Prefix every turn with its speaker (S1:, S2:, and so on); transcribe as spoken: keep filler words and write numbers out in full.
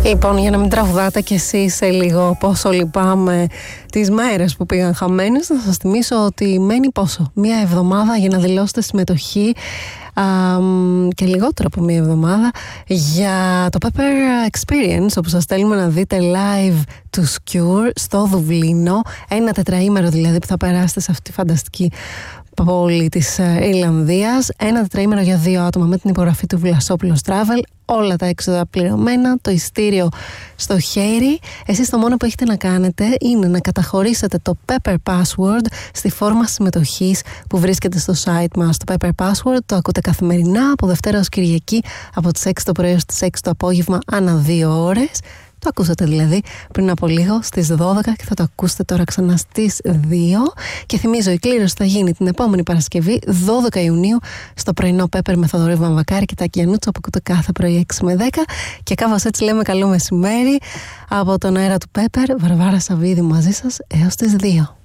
S1: Λοιπόν, για να μην τραγουδάτε κι εσείς σε λίγο πόσο λυπάμαι τις μέρες που πήγαν χαμένες, θα σας θυμίσω ότι μένει πόσο, μία εβδομάδα για να δηλώσετε συμμετοχή α, και λιγότερο από μία εβδομάδα για το Pepper Experience, όπου σας θέλουμε να δείτε live τους Cure στο Δουβλίνο, ένα τετραήμερο δηλαδή που θα περάσετε σε αυτή τη φανταστική πόλη της Ιρλανδίας, ένα τετραήμερο για δύο άτομα με την υπογραφή του Βλασόπουλος Travel, όλα τα έξοδα πληρωμένα, το ειστήριο στο χέρι. Εσείς το μόνο που έχετε να κάνετε είναι να καταχωρήσετε το Pepper Password στη φόρμα συμμετοχής που βρίσκεται στο site μας. Το Pepper Password το ακούτε καθημερινά από Δευτέρα ως Κυριακή από τις έξι το πρωί ως τις έξι το απόγευμα ανά δύο ώρες. Το ακούσατε δηλαδή πριν από λίγο στις δώδεκα και θα το ακούσετε τώρα ξανά στις δύο. Και θυμίζω, η κλήρωση θα γίνει την επόμενη Παρασκευή δώδεκα Ιουνίου στο πρωινό Pepper με Θοδωρή Βαμβακάρη και Τάκη Γιαννούτσο, που ακούτε κάθε πρωί έξι με δέκα. Και κάπως έτσι λέμε καλό μεσημέρι από τον αέρα του Pepper. Βαρβάρα Σαββίδη μαζί σας έως τις δύο.